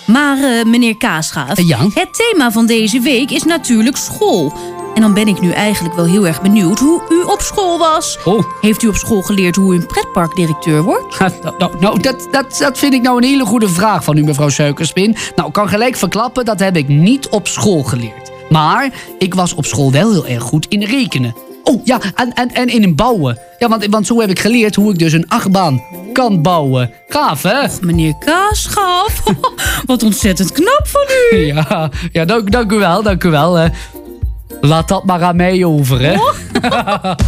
Maar meneer Kaasgaaf, Ja? het thema van deze week is natuurlijk school. En dan ben ik nu eigenlijk wel heel erg benieuwd hoe u op school was. Oh. Heeft u op school geleerd hoe u een pretparkdirecteur wordt? Dat vind ik nou een hele goede vraag van u, mevrouw Suikerspin. Nou, ik kan gelijk verklappen, dat heb ik niet op school geleerd. Maar ik was op school wel heel erg goed in rekenen. Oh, ja, en in bouwen. Ja, want zo heb ik geleerd hoe ik dus een achtbaan kan bouwen. Gaaf, hè? Meneer Kaasgaaf, wat ontzettend knap van u. Ja, dank u wel. Laat dat maar aan mij over, hè?